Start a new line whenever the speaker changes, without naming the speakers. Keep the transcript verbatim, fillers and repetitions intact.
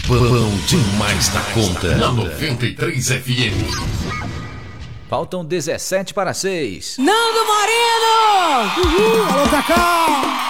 Bom demais da conta. Na noventa e três F M.
Faltam dezessete para seis.
Nando Moreno! Uhul, alô, Cacau!